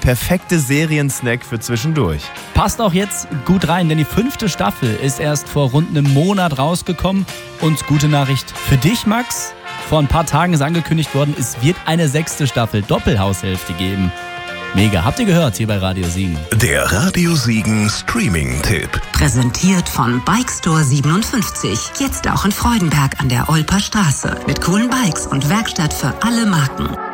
perfekte Seriensnack für zwischendurch. Passt auch jetzt gut rein, denn die 5. Staffel ist erst vor rund einem Monat rausgekommen. Und gute Nachricht für dich, Max. Vor ein paar Tagen ist angekündigt worden, es wird eine 6. Staffel Doppelhaushälfte geben. Mega, habt ihr gehört hier bei Radio Siegen. Der Radio Siegen Streaming-Tipp. Präsentiert von Bikestore 57. Jetzt auch in Freudenberg an der Olper Straße. Mit coolen Bikes und Werkstatt für alle Marken.